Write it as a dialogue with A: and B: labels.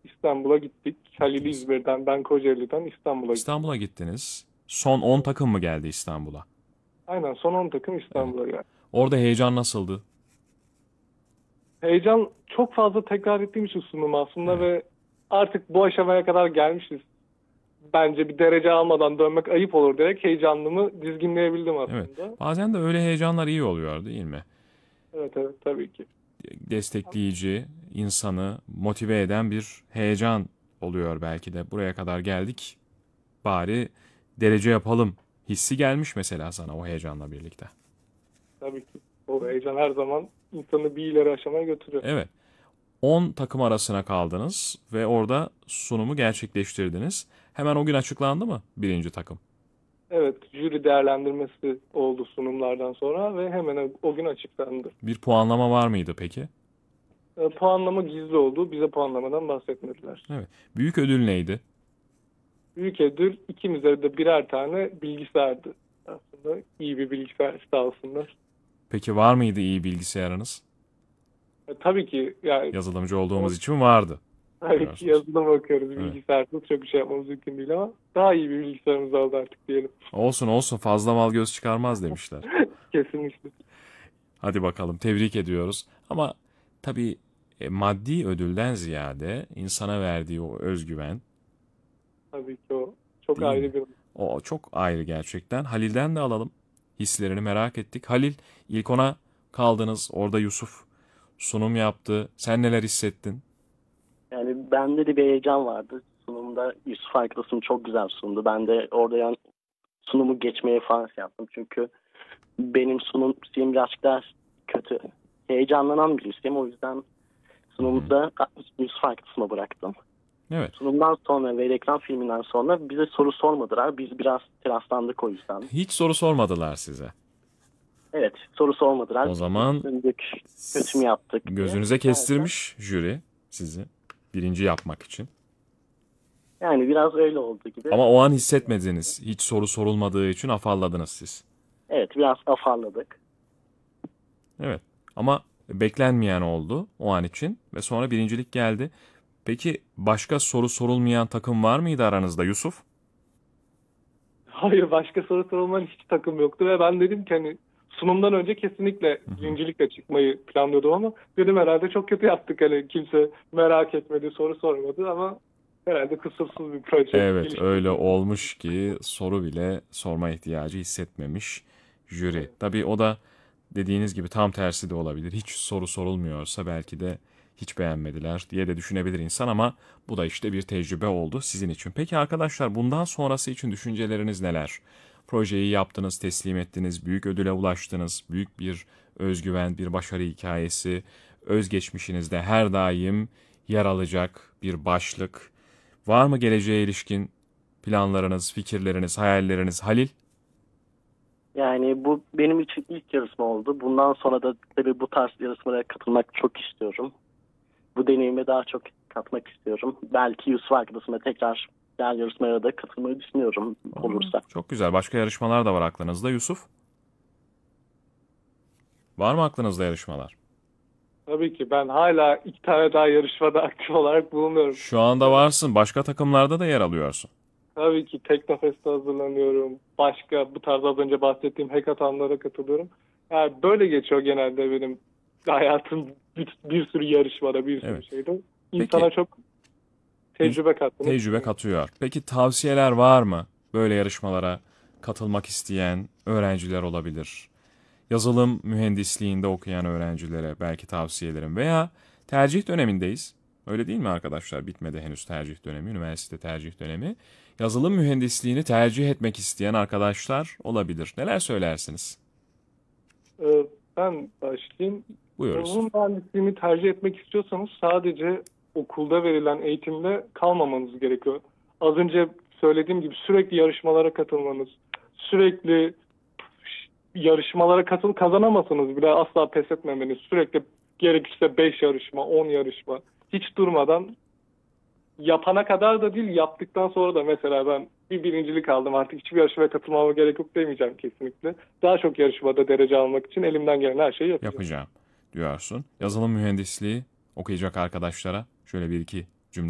A: İstanbul'a gittik. Halil
B: Gittiniz.
A: İzmir'den, ben Kocaeli'den İstanbul'a gittim.
B: İstanbul'a gittiniz. Son 10 takım mı geldi İstanbul'a?
A: Aynen, son 10 takım
B: Evet.
A: İstanbul'a geldi.
B: Orada heyecan nasıldı?
A: Heyecan, çok fazla tekrar ettiğim için sunum aslında
B: Evet.
A: ve artık bu aşamaya kadar gelmişiz. Bence bir derece almadan dönmek ayıp olur diyerek heyecanımı dizginleyebildim
B: Evet.
A: aslında.
B: Bazen de öyle heyecanlar iyi oluyor, değil mi?
A: Evet, evet, tabii ki.
B: Destekleyici, insanı motive eden bir heyecan oluyor belki de. Buraya kadar geldik, bari derece yapalım hissi gelmiş mesela sana o heyecanla birlikte.
A: Tabii ki. O heyecan her zaman insanı bir ileri aşamaya götürüyor.
B: Evet. 10 takım arasına kaldınız ve orada sunumu gerçekleştirdiniz. Hemen o gün açıklandı mı birinci takım?
A: Evet, jüri değerlendirmesi oldu sunumlardan sonra ve hemen o gün açıklandı.
B: Bir puanlama var mıydı peki?
A: Puanlama gizli oldu. Bize puanlamadan bahsetmediler.
B: Evet. Büyük ödül neydi?
A: Büyük ödül ikimize de birer tane bilgisayardı. Aslında iyi bir bilgisayar, sağ olsunlar.
B: Peki var mıydı iyi bilgisayarınız?
A: Tabii ki yani,
B: Yazılımcı olduğumuz
A: o,
B: için vardı
A: tabii ki
B: diyorsunuz.
A: yazılıma bakıyoruz.
B: Evet.
A: Bilgisayarsız çok bir şey yapmamız mümkün değil ama daha iyi bir bilgisayarımız oldu artık diyelim.
B: Olsun olsun, fazla mal göz çıkarmaz demişler.
A: Kesinlikle.
B: Hadi bakalım, tebrik ediyoruz. Ama tabii maddi ödülden ziyade insana verdiği o özgüven,
A: Tabii ki o çok
B: değil mi?
A: ayrı bir...
B: O çok ayrı gerçekten. Halil'den de alalım. Hislerini merak ettik. Halil, ilk ona kaldınız. Orada Yusuf sunum yaptı. Sen neler hissettin?
C: Yani bende de bir heyecan vardı. Sunumda Yusuf arkadaşım çok güzel sundu. Ben de orada yani sunumu geçmeye falan şey yaptım. Çünkü benim sunum şeyim birazcık daha kötü. Heyecanlanan birisiyim. O yüzden
B: Hı hı.
C: sunumda Yusuf arkadaşıma bıraktım.
B: Evet.
C: Sunumdan sonra ve reklam filminden sonra bize soru sormadılar. Biz biraz telaşlandık o yüzden.
B: Hiç soru sormadılar size.
C: Evet, soru sormadılar.
B: O zaman
C: Düşündük, kötü mü yaptık diye.
B: gözünüze
C: Derken,
B: kestirmiş jüri sizi birinci yapmak için.
C: yani biraz öyle oldu gibi.
B: Ama o an hissetmediniz. Hiç soru sorulmadığı için afalladınız siz.
C: Evet, biraz afalladık.
B: Evet. Ama beklenmeyen oldu o an için ve sonra birincilik geldi. Peki başka soru sorulmayan takım var mıydı aranızda Yusuf?
A: Hayır, başka soru sorulmayan hiç takım yoktu ve ben dedim ki hani sunumdan önce kesinlikle
B: Hı hı.
A: birincilikle çıkmayı planlıyordum ama dedim herhalde çok kötü yaptık, hani kimse merak etmedi, soru sormadı ama herhalde kusursuz bir proje
B: Evet, öyle
A: geliştirdik.
B: olmuş ki soru bile sorma ihtiyacı hissetmemiş jüri. Tabii o da dediğiniz gibi tam tersi de olabilir. Hiç soru sorulmuyorsa belki de hiç beğenmediler diye de düşünebilir insan, ama bu da işte bir tecrübe oldu sizin için. Peki arkadaşlar, bundan sonrası için düşünceleriniz neler? Projeyi yaptınız, teslim ettiniz, büyük ödüle ulaştınız, büyük bir özgüven, bir başarı hikayesi, özgeçmişinizde her daim yer alacak bir başlık. Var mı geleceğe ilişkin planlarınız, fikirleriniz, hayalleriniz Halil?
C: Yani bu benim için ilk yarışma oldu. Bundan sonra da tabii bu tarz yarışmalara katılmak çok istiyorum. Bu deneyime daha çok katmak istiyorum. Belki Yusuf arkadaşımla tekrar diğer yarışmalara da katılmayı düşünüyorum olursa.
B: Çok güzel. Başka yarışmalar da var aklınızda Yusuf. Var mı aklınızda yarışmalar?
A: Tabii ki ben hala 2 tane daha yarışmada aktif olarak bulunuyorum.
B: Şu anda varsın. Başka takımlarda da yer alıyorsun.
A: Tabii ki Teknofest'e hazırlanıyorum. Başka bu tarz az önce bahsettiğim hackathonlara katılıyorum. Yani böyle geçiyor genelde benim hayatım, bir sürü yarışmada, bir sürü
B: Evet.
A: şeyde.
B: Peki
A: İnsana çok
B: in-
A: tecrübe kattığını
B: tecrübe
A: düşünüyorum.
B: katıyor. Peki tavsiyeler var mı? Böyle yarışmalara katılmak isteyen öğrenciler olabilir. Yazılım mühendisliğinde okuyan öğrencilere belki tavsiyelerim, veya tercih dönemindeyiz. Öyle değil mi arkadaşlar? Bitmedi henüz tercih dönemi, üniversite tercih dönemi. Yazılım mühendisliğini tercih etmek isteyen arkadaşlar olabilir. Neler söylersiniz?
A: Ben başlayayım.
B: Buyur Yusuf.
A: Yazılım mühendisliğini tercih etmek istiyorsanız sadece okulda verilen eğitimle kalmamanız gerekiyor. Az önce söylediğim gibi sürekli yarışmalara katılmanız, sürekli yarışmalara katılıp kazanamasanız bile asla pes etmemeniz, sürekli gerekirse 5 yarışma, 10 yarışma, hiç durmadan, yapana kadar da değil, yaptıktan sonra da. Mesela ben bir birincilik aldım, artık hiçbir yarışmaya katılmama gerek yok demeyeceğim kesinlikle. Daha çok yarışmada derece almak için elimden gelen her şeyi yapacağım.
B: Yapacağım diyorsun. Yazılım mühendisliği okuyacak arkadaşlara şöyle bir iki